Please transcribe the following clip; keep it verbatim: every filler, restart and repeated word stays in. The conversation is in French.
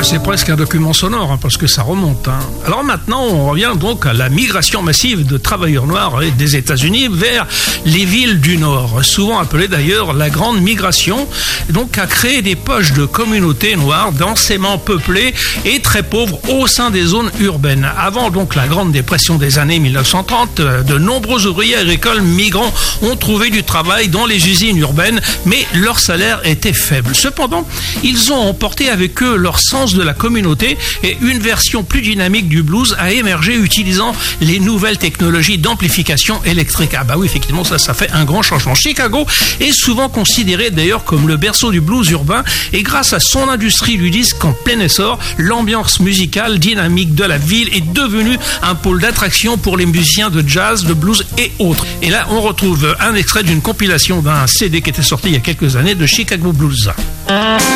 c'est presque un document sonore, hein, parce que ça remonte. Hein. Alors maintenant, on revient donc à la migration massive de travailleurs noirs des États-Unis vers les villes du Nord, souvent appelée d'ailleurs la Grande Migration, donc a créé des poches de communautés noires densément peuplées et très pauvres au sein des zones urbaines. Avant donc la Grande Dépression des années mille neuf cent trente, de nombreux ouvriers agricoles migrants ont trouvé du travail dans les usines urbaines, mais leur salaire était faible. Cependant, ils ont emporté avec eux leur sens de la communauté et une version plus dynamique du blues a émergé utilisant les nouvelles technologies d'amplification électrique. Ah bah oui, effectivement, ça, ça fait un grand changement. Chicago est souvent considéré d'ailleurs comme le berceau du blues urbain et grâce à son industrie du disque en plein essor, l'ambiance musicale dynamique de la ville est devenue un pôle d'attraction pour les musiciens de jazz, de blues et autres. Et là, on retrouve un extrait d'une compilation d'un C D qui était sorti il y a quelques années de Chicago Blues.